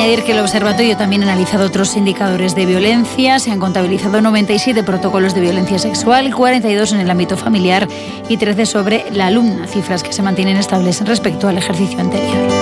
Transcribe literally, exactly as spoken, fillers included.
añadir que el observatorio también ha analizado otros indicadores de violencia. Se han contabilizado noventa y siete protocolos de violencia sexual, cuarenta y dos en el ámbito familiar y trece sobre la alumna, cifras que se mantienen estables respecto al ejercicio anterior.